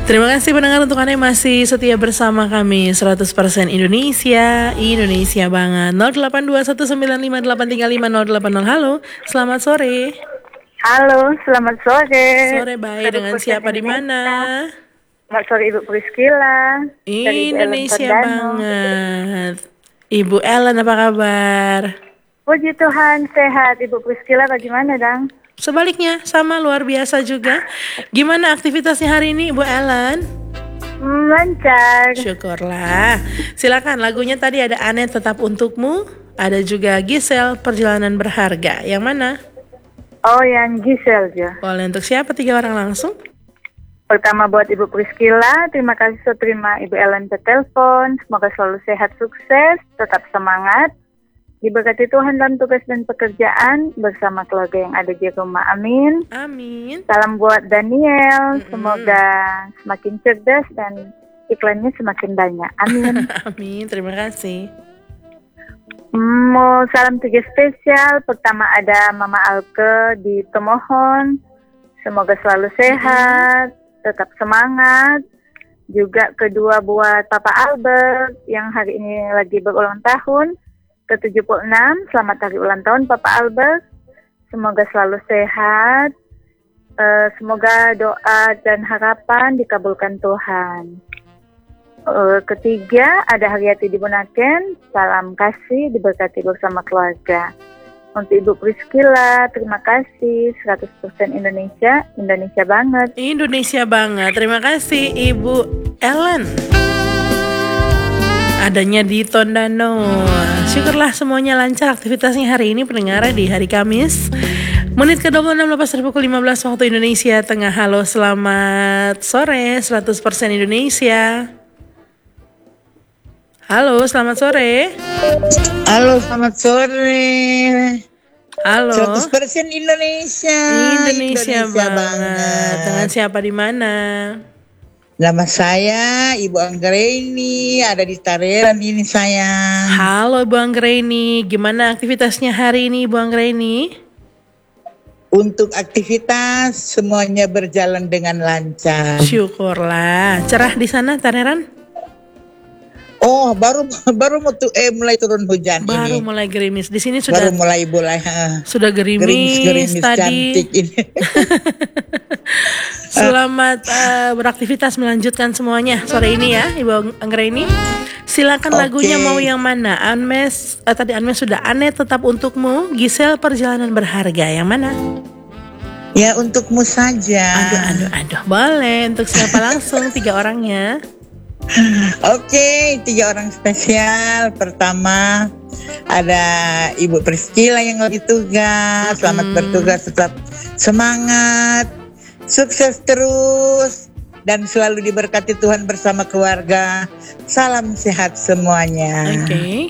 Terima kasih pendengar untuk Anda yang masih setia bersama kami 100% Indonesia, Indonesia banget. 082195835080. Halo, selamat sore. Halo, selamat sore. Sore baik, dengan siapa di mana? Selamat sore Ibu Priscilla. Indonesia banget. Ibu Ellen apa kabar? Puji Tuhan sehat. Ibu Priscilla bagaimana, Dang? Sebaliknya, sama luar biasa juga. Gimana aktivitasnya hari ini, Ibu Ellen? Lancar. Syukurlah. Silakan, lagunya tadi ada Aneh Tetap Untukmu, ada juga Gisel Perjalanan Berharga. Yang mana? Oh, yang Gisel ya. Boleh untuk siapa? 3 orang langsung. Pertama buat Ibu Priscilla, terima kasih sudah terima Ibu Ellen ke telepon. Semoga selalu sehat, sukses, tetap semangat. Diberkati Tuhan dalam tugas dan pekerjaan bersama keluarga yang ada di rumah. Amin. Amin. Salam buat Daniel. Semoga semakin cerdas dan iklannya semakin banyak. Amin. Amin. Terima kasih. Mau salam 3 spesial. Pertama ada Mama Alke di Tomohon. Semoga selalu sehat, tetap semangat. Juga kedua buat Papa Albert yang hari ini lagi berulang tahun. Ke-76, selamat hari ulang tahun Papa Albert. Semoga selalu sehat. Semoga doa dan harapan dikabulkan Tuhan. Ketiga, ada Haryati di Bunaken. Salam kasih, diberkati bersama keluarga. Untuk Ibu Priscilla, terima kasih. 100% Indonesia, Indonesia banget. Indonesia banget. Terima kasih Ibu Ellen. Adanya di Tondano. Syukurlah semuanya lancar aktivitasnya hari ini pendengar di hari Kamis. Menit ke-26 lepas dari pukul 15 waktu Indonesia Tengah. Halo, selamat sore 100% Indonesia. Halo, selamat sore. Halo, selamat sore. Halo. 100% Indonesia. Indonesia banget. Dengan siapa di mana? Nama saya Ibu Anggraini, ada di Tareran ini sayang. Halo Ibu Anggraini, gimana aktivitasnya hari ini Ibu Anggraini? Untuk aktivitas semuanya berjalan dengan lancar. Syukurlah. Cerah di sana Tareran? Oh, baru mulai turun hujan ini. Baru mulai gerimis. Di sini sudah mulai sudah gerimis tadi. Cantik ini. Selamat beraktivitas melanjutkan semuanya sore ini ya Ibu Anggraini. Silakan lagunya mau yang mana? Tadi Anmes sudah. Aneh Tetap Untukmu, Gisel Perjalanan Berharga. Yang mana? Ya, untukmu saja. Aduh. Boleh. Untuk siapa langsung? 3 orangnya. Oke, 3 orang spesial. Pertama ada Ibu Priscilla yang lagi tugas. Selamat bertugas, tetap semangat, sukses terus, dan selalu diberkati Tuhan bersama keluarga. Salam sehat semuanya. Oke.